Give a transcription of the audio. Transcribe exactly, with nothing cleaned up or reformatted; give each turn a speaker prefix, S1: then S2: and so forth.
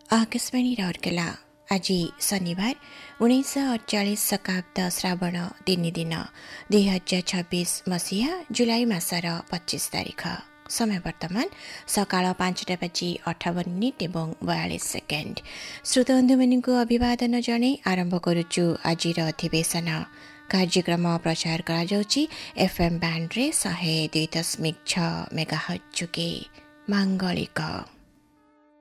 S1: आकाशवाणी राउरकेला आज शनिवार उन्नीस अड़चाश शताब्द श्रावण तीन दिन दुई हजार छब्बीस मसीहा जुलाई मासर पच्चीस तारिख समय वर्तमान सकाळ पांचटा बाजी अठावन मिनिट एवं बयालीस सेकेंड। श्रोतबंधु को अभिवादन जणे आरंभ करुचु आजिर अधिवेशन। कार्यक्रम प्रचार करा जाउची एफएम बैंड रे सौ दुई दशमिक छ मेगाहर्ट्ज जुगे मांगलिक।